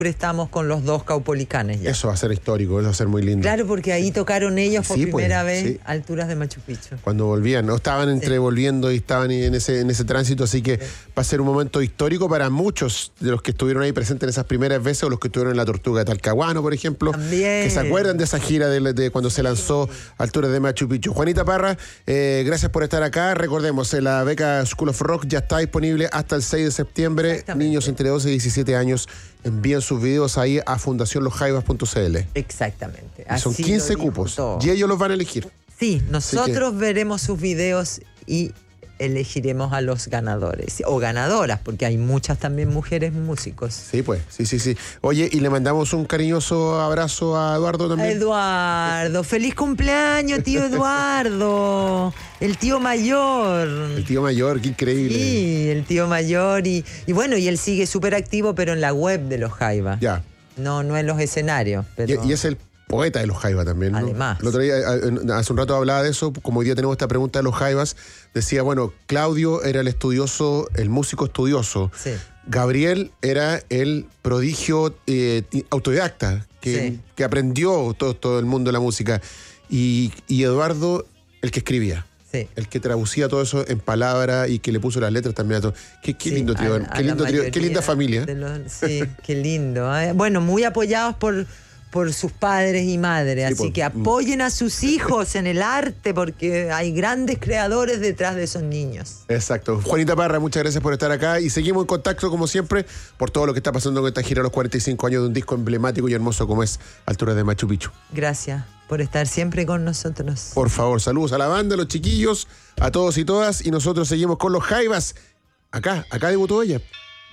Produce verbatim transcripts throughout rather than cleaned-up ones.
estamos con los dos caupolicanes ya. Eso va a ser histórico, eso va a ser muy lindo. Claro, porque ahí tocaron ellos por Sí, primera pues, vez sí. alturas de Machu Picchu. Cuando volvían, ¿no? Estaban entre Sí. volviendo y estaban en ese, en ese tránsito, así que Sí. va a ser un momento histórico para muchos de los que estuvieron ahí presentes en esas primeras veces o los que estuvieron en la Tortuga de Talcahuano, por ejemplo. También. Que se acuerdan de esa gira de, de cuando se lanzó Alturas de Machu Picchu. Juanita Parra, eh, gracias por estar acá. Recordemos, eh, la beca School of Rock ya está disponible hasta el seis de septiembre. Niños entre doce y diecisiete años envían sus videos ahí a fundación los jaivas punto c l. Exactamente. Y son Así quince lo dijo cupos todo. y ellos los van a elegir. Sí, nosotros veremos sus videos y elegiremos a los ganadores o ganadoras, porque hay muchas también mujeres músicos. Sí, pues, sí, sí, sí. Oye, y le mandamos un cariñoso abrazo a Eduardo A también. Eduardo, feliz cumpleaños, tío Eduardo, el tío mayor. El tío mayor, qué increíble. Sí, el tío mayor y, y bueno, y él sigue súper activo, pero en la web de los Jaivas. Ya. No, no en los escenarios. Pero... Y, y es el poeta de los jaivas también, ¿no? Además. El otro día, hace un rato hablaba de eso, como hoy día tenemos esta pregunta de los jaivas, decía, bueno, Claudio era el estudioso, el músico estudioso. Sí. Gabriel era el prodigio eh, autodidacta, que, Sí. que aprendió todo, todo el mundo de la música. Y, y Eduardo, el que escribía. Sí. El que traducía todo eso en palabras y que le puso las letras también a todo. Qué, qué Sí, lindo tío, a- a qué, la lindo trío, qué linda mayoría familia. de los- sí, qué lindo. ¿eh? Bueno, muy apoyados por, por sus padres y madres, Sí, así por- que apoyen a sus hijos en el arte porque hay grandes creadores detrás de esos niños. Exacto. Juanita Parra, muchas gracias por estar acá y seguimos en contacto como siempre por todo lo que está pasando con esta gira a los cuarenta y cinco años de un disco emblemático y hermoso como es Alturas de Machu Picchu. Gracias por estar siempre con nosotros. Por favor, saludos a la banda, a los chiquillos, a todos y todas y nosotros seguimos con los jaivas. Acá, acá debutó ella.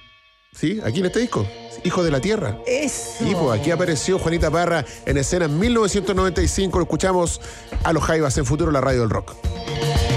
Sí, aquí en este disco. Hijo de la Tierra. Eso. Y pues aquí apareció Juanita Parra en escena en mil novecientos noventa y cinco. Lo escuchamos a los jaivas en Futuro, la radio del rock.